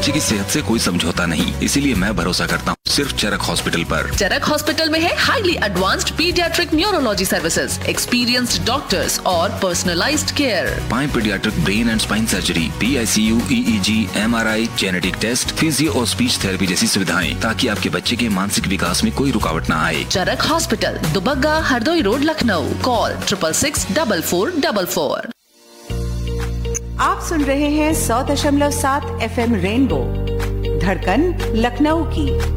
बच्चे की सेहत से कोई समझौता नहीं, इसीलिए मैं भरोसा करता हूँ सिर्फ चरक हॉस्पिटल पर। चरक हॉस्पिटल में है highly advanced paediatric neurology services, experienced doctors और पर्सनलाइज्ड केयर। पाए paediatric brain and spine surgery, PICU, EEG, MRI, genetic test, physio और स्पीच थेरेपी जैसी सुविधाएं, ताकि आपके बच्चे के मानसिक विकास में कोई रुकावट न आए। चरक hospital, Dubagga, Hardoi road, Lucknow. Call 666444। आप सुन रहे हैं 100.7 FM रेनबो, धड़कन लखनऊ की।